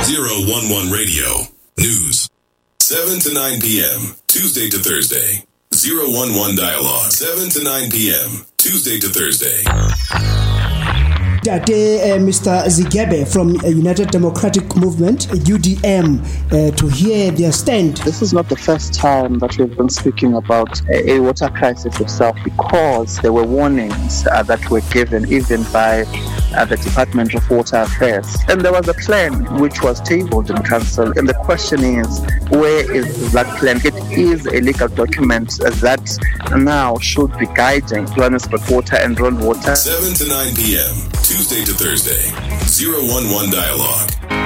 011 Radio. News. 7 to 9 p.m. Tuesday to Thursday. 011 Dialogue. 7 to 9 p.m. Tuesday to Thursday. Mr. Zigebe from United Democratic Movement, UDM, to hear their stand. This is not the first time that we've been speaking about a water crisis itself, because there were warnings that were given even by the Department of Water Affairs. And there was a plan which was tabled in council. And the question is, where is that plan? It is a legal document that now should be guiding Johannesburg Water and Rand Water. 7 to 9 p.m. Tuesday to Thursday. 011 Dialogue.